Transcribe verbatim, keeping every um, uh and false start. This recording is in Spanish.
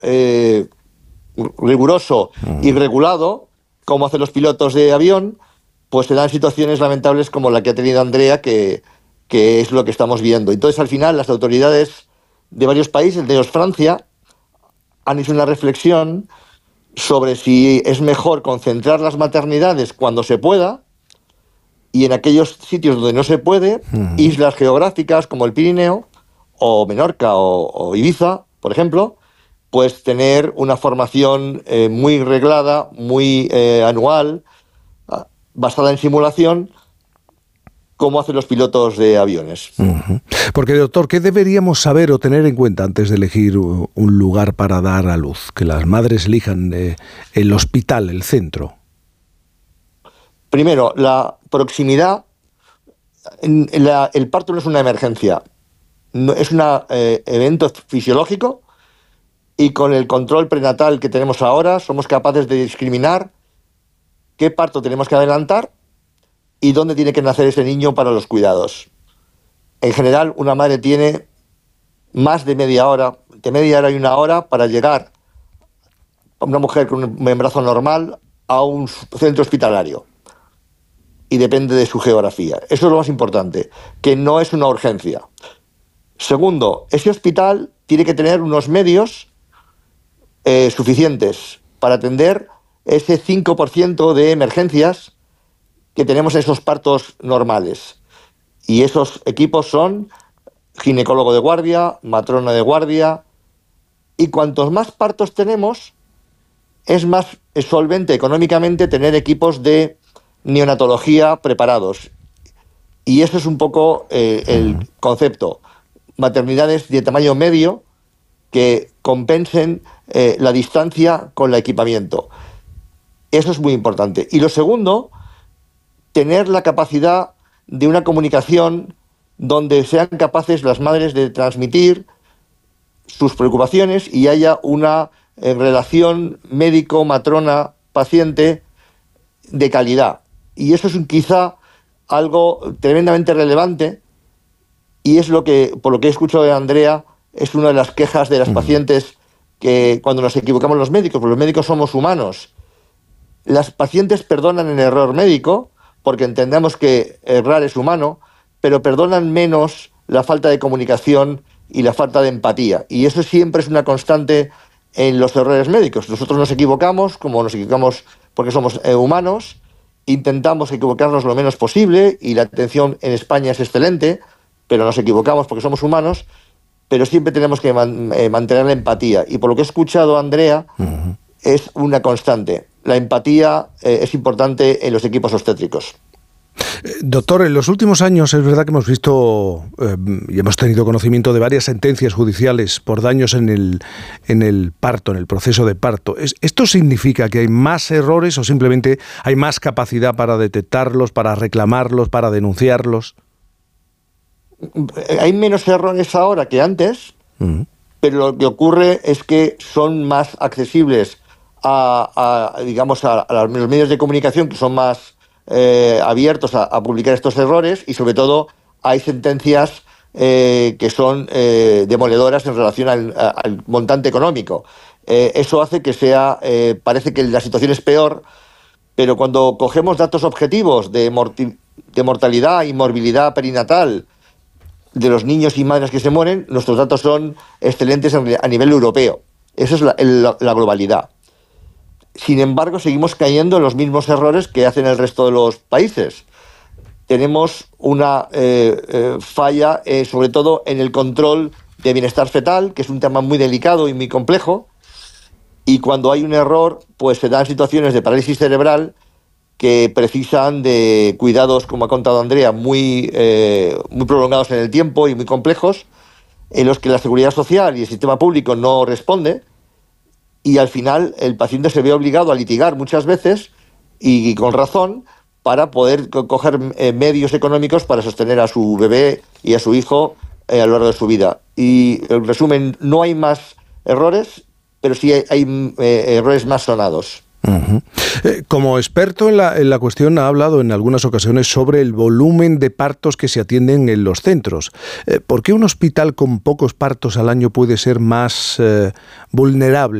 eh, riguroso y regulado, como hacen los pilotos de avión, pues se dan situaciones lamentables como la que ha tenido Andrea, que, que es lo que estamos viendo. Entonces, al final, las autoridades de varios países, entre ellos Francia, han hecho una reflexión sobre si es mejor concentrar las maternidades cuando se pueda, y en aquellos sitios donde no se puede, uh-huh. islas geográficas como el Pirineo, o Menorca, o, o Ibiza, por ejemplo, pues tener una formación eh, muy reglada, muy eh, anual, basada en simulación, como hacen los pilotos de aviones. Uh-huh. Porque, doctor, ¿qué deberíamos saber o tener en cuenta antes de elegir un lugar para dar a luz? Que las madres elijan eh, el hospital, el centro. Primero, la proximidad. La, el parto no es una emergencia, no, es un eh, evento fisiológico, y con el control prenatal que tenemos ahora somos capaces de discriminar qué parto tenemos que adelantar y dónde tiene que nacer ese niño para los cuidados. En general, una madre tiene más de media hora, de media hora y una hora para llegar a una mujer con un embarazo normal a un centro hospitalario. Y depende de su geografía. Eso es lo más importante, que no es una urgencia. Segundo, ese hospital tiene que tener unos medios eh, suficientes para atender ese cinco por ciento de emergencias que tenemos en esos partos normales. Y esos equipos son ginecólogo de guardia, matrona de guardia, y cuantos más partos tenemos, es más solvente económicamente tener equipos de neonatología preparados. Y eso es un poco eh, el concepto. Maternidades de tamaño medio que compensen eh, la distancia con el equipamiento. Eso es muy importante. Y lo segundo, tener la capacidad de una comunicación donde sean capaces las madres de transmitir sus preocupaciones y haya una eh, relación médico-matrona-paciente de calidad. Y eso es un, quizá algo tremendamente relevante, y es lo que, por lo que he escuchado de Andrea, es una de las quejas de las uh-huh. pacientes, que cuando nos equivocamos los médicos, porque los médicos somos humanos, las pacientes perdonan el error médico, porque entendemos que errar es humano, pero perdonan menos la falta de comunicación y la falta de empatía. Y eso siempre es una constante en los errores médicos. Nosotros nos equivocamos, como nos equivocamos porque somos eh, humanos, intentamos equivocarnos lo menos posible, y la atención en España es excelente, pero nos equivocamos porque somos humanos, pero siempre tenemos que man, eh, mantener la empatía. Y por lo que he escuchado, Andrea, uh-huh. es una constante. La empatía eh, es importante en los equipos obstétricos. Doctor, en los últimos años es verdad que hemos visto eh, y hemos tenido conocimiento de varias sentencias judiciales por daños en el, en el parto, en el proceso de parto. ¿Es, ¿Esto significa que hay más errores o simplemente hay más capacidad para detectarlos, para reclamarlos, para denunciarlos? Hay menos errores ahora que antes, uh-huh. pero lo que ocurre es que son más accesibles a, a digamos, a, a los medios de comunicación, que son más Eh, abiertos a, a publicar estos errores, y sobre todo hay sentencias eh, que son eh, demoledoras en relación al, a, al montante económico. Eh, eso hace que sea, eh, parece que la situación es peor, pero cuando cogemos datos objetivos de, morti- de mortalidad y morbilidad perinatal de los niños y madres que se mueren, nuestros datos son excelentes a nivel europeo. Esa es la, la, la globalidad. Sin embargo, seguimos cayendo en los mismos errores que hacen el resto de los países. Tenemos una eh, eh, falla, eh, sobre todo en el control de bienestar fetal, que es un tema muy delicado y muy complejo, y cuando hay un error, pues se dan situaciones de parálisis cerebral que precisan de cuidados, como ha contado Andrea, muy, eh, muy prolongados en el tiempo y muy complejos, en los que la seguridad social y el sistema público no responde. Y al final el paciente se ve obligado a litigar muchas veces, y, y con razón, para poder co- coger eh, medios económicos para sostener a su bebé y a su hijo eh, a lo largo de su vida. Y en resumen, no hay más errores, pero sí hay, hay eh, errores más sonados. Uh-huh. Eh, como experto en la, en la cuestión, ha hablado en algunas ocasiones sobre el volumen de partos que se atienden en los centros. Eh, ¿Por qué un hospital con pocos partos al año puede ser más eh, vulnerable